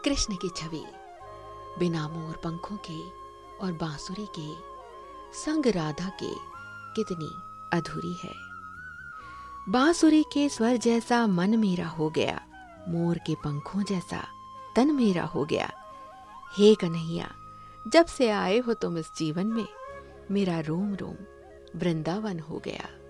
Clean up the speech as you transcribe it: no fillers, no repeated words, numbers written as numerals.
कृष्ण की छवि बिना मोर पंखों के और बांसुरी के संग राधा के कितनी अधूरी है। बांसुरी के स्वर जैसा मन मेरा हो गया, मोर के पंखों जैसा तन मेरा हो गया। हे कन्हैया, जब से आए हो तुम इस जीवन में, मेरा रोम रोम वृंदावन हो गया।